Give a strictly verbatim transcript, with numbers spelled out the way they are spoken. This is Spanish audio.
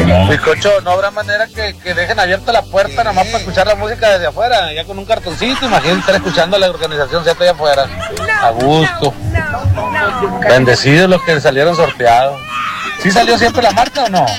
Bizcocho, no habrá manera que, que dejen abierta la puerta nada más para escuchar la música desde afuera, ya con un cartoncito, imagínate estar escuchando a la organización Z allá afuera, a gusto. Bendecidos los que salieron sorteados. ¿Sí salió siempre la marca o no?